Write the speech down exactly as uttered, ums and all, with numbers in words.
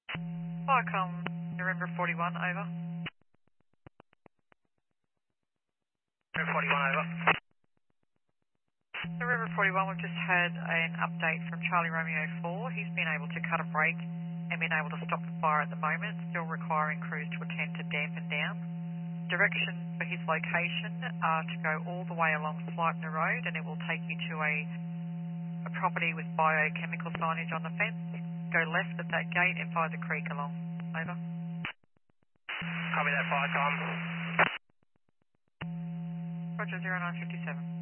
Viacom, November forty-one, over. November forty-one, over. November forty-one, we've just had an update from Charlie Romeo four. He's been able to cut a break and been able to stop the fire at the moment, still requiring crews to attend to dampen down. Directions for his location are to go all the way along Sleipner Road, and it will take you to a, a property with biochemical signage on the fence. Go left at that gate and follow the creek along. Over. Copy that, Viacom. Roger, zero nine fifty-seven.